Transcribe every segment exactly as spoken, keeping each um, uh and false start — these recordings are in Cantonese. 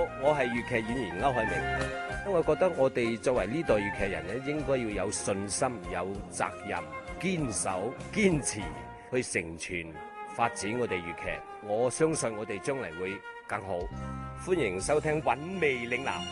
好，我係粵劇演員歐海明。因為我覺得我哋作為呢代粵劇人咧，應該要有信心、有責任、堅守、堅持去成全發展我哋粵劇。我相信我哋將來會更好。歡迎收聽《韻味嶺南》。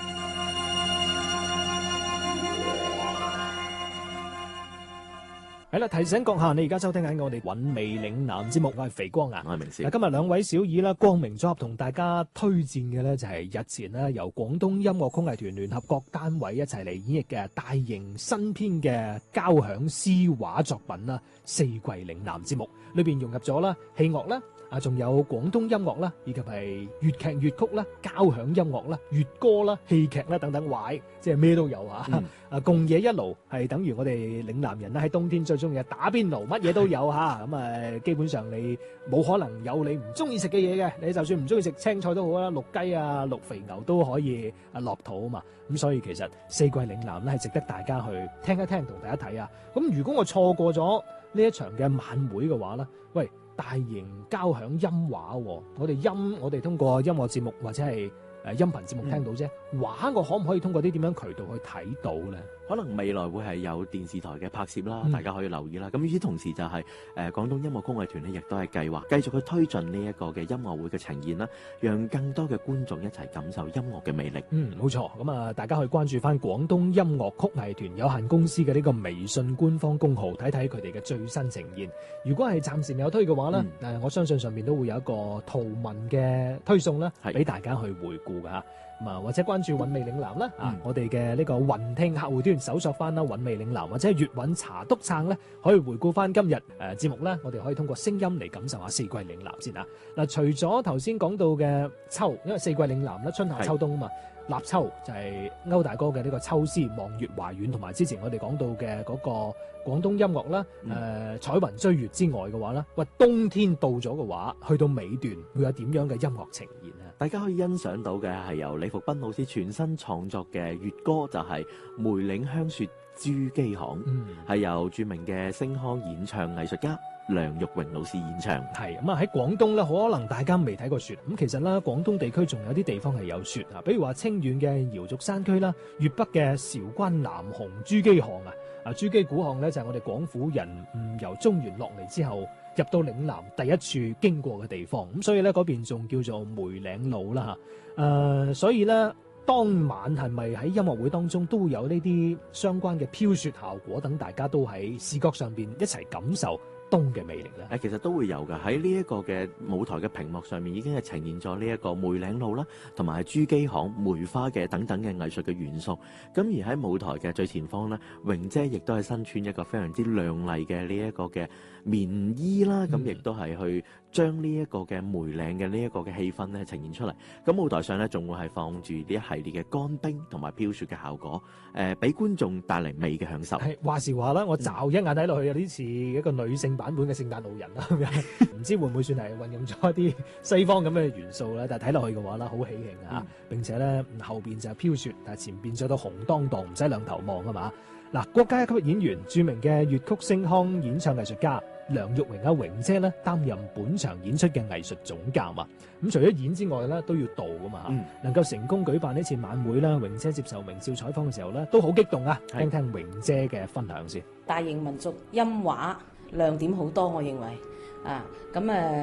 係啦，提醒閣下，你而家收聽緊我哋韻味嶺南節目，我係肥光啊， 我係明少。 嗱，今日兩位小二啦，光明組合同大家推薦嘅咧就係日前咧由廣東音樂曲藝團聯合各單位一齊嚟演繹嘅大型新編嘅交響詩畫作品啦，《四季嶺南》節目裏邊融合咗啦戲樂啦。啊，仲有廣東音樂啦，以及係粵劇粵曲啦、交響音樂啦、粵歌啦、戲劇啦等等，壞即係咩都有啊！ 嗯、 啊，共冶一爐係等於我哋嶺南人啦，喺冬天最中意打邊爐，乜嘢都有嚇。咁啊，基本上你冇可能有你唔中意食嘅嘢嘅，你就算唔中意食青菜都好啦，綠雞啊、綠肥牛都可以啊落肚啊嘛。咁所以其實四季嶺南咧係值得大家去聽一聽，同大家睇啊。咁如果我錯過咗呢一場嘅晚會嘅話咧，喂〜大型交響音畫，我哋音我哋通過音樂節目或者係誒音頻節目聽到啫，畫我可唔可以通過啲點樣渠道去睇到咧？ 可能未來會係有電視台嘅拍攝啦， 嗯、 大家可以留意啦。咁與此同時就係、是、誒、呃、廣東音樂曲藝團咧，亦都係計劃繼續去推進呢一個嘅音樂會嘅呈現啦，讓更多嘅觀眾一齊感受音樂嘅魅力。 嗯，冇錯。咁啊，大家可以關注翻廣東音樂曲藝團有限公司嘅呢個微信官方公號，睇睇佢哋嘅最新呈現。如果係暫時未有推嘅話咧，誒、嗯呃，我相信上面都會有一個圖文嘅推送咧，俾大家去回顧噶。咁啊，或者關注韻味嶺南啦，啊、嗯，我哋嘅呢個雲聽客戶端搜索翻啦，韻味嶺南或者粵韻查督撐咧，可以回顧翻今日誒節目咧，我哋可以通過聲音嚟感受下四季嶺南先啊。嗱，除咗頭先講到嘅秋，因為四季嶺南咧春夏秋冬啊嘛，立秋就係歐大哥嘅呢個秋詩望月懷遠，同埋之前我哋講到嘅嗰個廣東音樂啦，誒、嗯呃、彩雲追月之外嘅話咧，喂，冬天到咗嘅話，去到尾段會有點樣嘅音樂呈現啊？ 大家可以欣賞到嘅係由李福斌老師全新創作嘅粵歌，就係、是《梅嶺香雪珠璣巷》，係、嗯、由著名嘅星腔演唱藝術家梁玉榮老師演唱。係咁啊！喺廣東咧，可能大家未睇過雪。咁其實咧，廣東地區仲有啲地方係有雪啊，比如話清遠嘅瑤族山區啦，粵北嘅韶關南雄珠璣巷啊。啊，珠璣古巷咧就係、是、我哋廣府人嗯由中原落嚟之後入到嶺南第一處經過嘅地方。咁所以咧嗰邊仲叫做梅嶺路啦嚇。誒、呃，所以咧當晚係咪喺音樂會當中都會有呢啲相關嘅飄雪效果，等大家都喺視覺上邊一齊感受冬嘅魅力咧？誒，其實都會有㗎。喺呢一個嘅舞台嘅屏幕上面，已經係呈現咗呢一個梅嶺路啦，同埋珠璣巷、梅花嘅等等嘅藝術嘅元素。咁而喺舞台嘅最前方咧，榮姐亦都係身穿一個非常之亮麗嘅呢一個嘅棉衣啦，咁亦都係去將呢一個嘅梅嶺嘅呢一個嘅氣氛咧呈現出嚟。咁舞台上咧仲會係放住呢一系列嘅乾冰同埋飄雪嘅效果，誒、呃，俾觀眾帶嚟美嘅享受。 係話時話啦，我驟一眼睇落去有啲似一個女性版本嘅聖誕老人啦，咁樣唔知會唔會算係運用咗一啲西方咁嘅元素咧？但係睇落去嘅話啦，好喜慶啊！嗯、並且咧後邊就係飄雪，但係前邊着到紅當當，唔使兩頭望啊嘛！嗱，國家一級演員、著名嘅粵曲星腔演唱藝術家梁玉榮阿榮姐咧，擔任本場演出嘅藝術總監啊！咁除咗演之外咧，都要導噶嘛、嗯、能夠成功舉辦呢次晚會啦，榮姐接受明少採訪嘅時候咧，都好激動啊！聽聽榮姐嘅分享先。 大型民族音畫亮點好多，我認為啊，咁誒。